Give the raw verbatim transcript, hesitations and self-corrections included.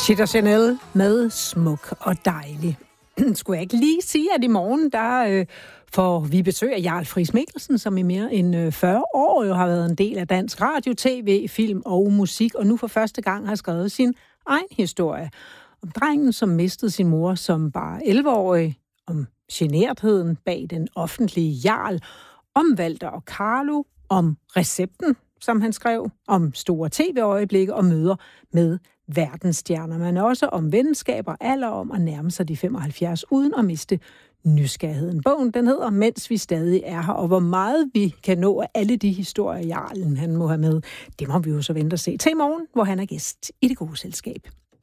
Chita Chanel med Smuk og Dejlig. Skulle jeg ikke lige sige, at i morgen, der øh, får vi besøg af Jarl Friis Mikkelsen, som i mere end fyrre år jo har været en del af dansk radio, tv, film og musik, og nu for første gang har skrevet sin egen historie. Om drengen, som mistede sin mor som bare elleve-årig, om genertheden bag den offentlige Jarl, om Walter og Carlo, om recepten, som han skrev, om store tv-øjeblikke og møder med verdensstjerner, men også om venskaber, alder, om at nærme sig de femoghalvfjerds uden at miste nysgerrigheden. Bogen, den hedder Mens vi stadig er her, og hvor meget vi kan nå af alle de historier, Jarlen han må have med, det må vi jo så vente og se til i morgen, hvor han er gæst i Det Gode Selskab.